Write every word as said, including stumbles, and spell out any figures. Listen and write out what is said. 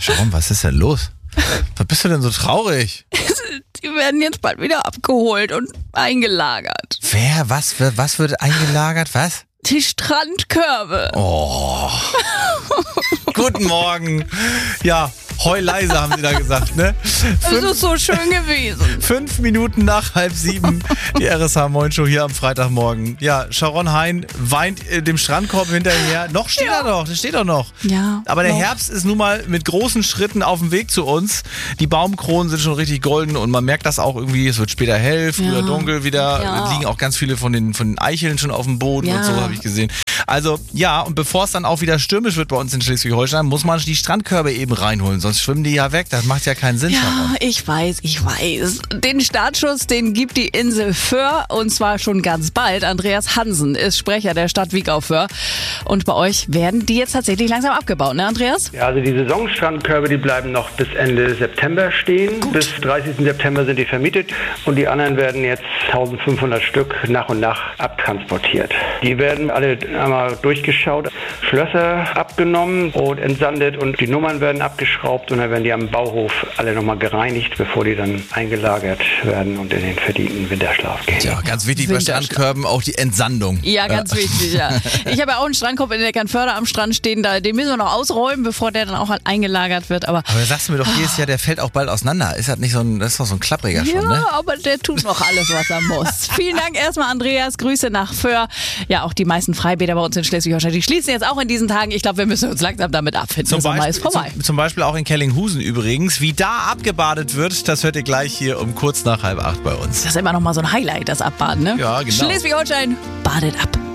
Sharon, was ist denn los? Was bist du denn so traurig? Die werden jetzt bald wieder abgeholt und eingelagert. Wer? Was? Was wird eingelagert? Was? Die Strandkörbe. Oh. Guten Morgen. Ja, heul leise, haben sie da gesagt, ne? Es ist so schön gewesen. Fünf Minuten nach halb sieben, die R S H Moin Show hier am Freitagmorgen. Ja, Sharon Hein weint äh, dem Strandkorb hinterher. Noch steht Ja. er doch, das steht doch noch. Ja. Aber der noch. Herbst ist nun mal mit großen Schritten auf dem Weg zu uns. Die Baumkronen sind schon richtig golden und man merkt das auch irgendwie. Es wird später hell, früher Ja. dunkel wieder. Ja. Liegen auch ganz viele von den, von den Eicheln schon auf dem Boden Ja. und so, habe ich gesehen. Also ja, und bevor es dann auch wieder stürmisch wird bei uns in Schleswig-Holstein, muss man die Strandkörbe eben reinholen. Sonst schwimmen die ja weg. Das macht ja keinen Sinn. Ja, Sharon. ich weiß, ich weiß. Den Startschuss, den gibt die Insel Föhr und zwar schon ganz bald. Andreas Hansen ist Sprecher der Stadt Wiegau-Föhr. Und bei euch werden die jetzt tatsächlich langsam abgebaut, ne Andreas? Ja, also die Saisonstrandkörbe, die bleiben noch bis Ende September stehen. Gut. Bis dreißigsten September sind die vermietet und die anderen werden jetzt eintausendfünfhundert Stück nach und nach abtransportiert. Die werden alle einmal durchgeschaut, Schlösser abgenommen und entsandet und die Nummern werden abgeschraubt und dann werden die am Bauhof alle nochmal gereinigt, bevor die dann eingelagert werden und in den verdienten Winterschlaf gehen. Ja, ganz wichtig bei Winterschlaf. Strandkörben auch die Entsandung. Ja, ganz wichtig, ja. Ich habe ja auch einen Strandkorb in Eckernförde am Strand stehen, da, den müssen wir noch ausräumen, bevor der dann auch halt eingelagert wird. Aber Aber da sagst du mir doch jedes Jahr, der fällt auch bald auseinander. Ist das nicht so ein, das ist doch so ein klappriger ja, schon, ne? aber der tut noch alles, was er muss. Vielen Dank erstmal, Andreas. Grüße nach Föhr. Ja, auch die meisten Freibäder bei uns in Schleswig-Holstein, die schließen jetzt auch in diesen Tagen. Ich glaube, wir müssen uns langsam damit abfinden. Zum Der Sommer Beispiel, ist vorbei. zum, zum Beispiel auch in Kellinghusen übrigens. Wie da abgebadet wird, das hört ihr gleich hier um kurz nach halb acht bei uns. Das ist immer noch mal so ein Highlight, das Abbaden, ne? Ja, genau. Schleswig-Holstein badet ab.